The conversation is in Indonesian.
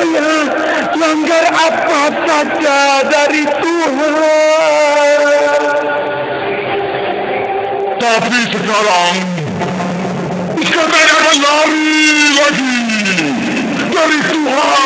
saya langgar apa saja dari Tuhan. Tapi sekarang saya akan lari lagi dari Tuhan.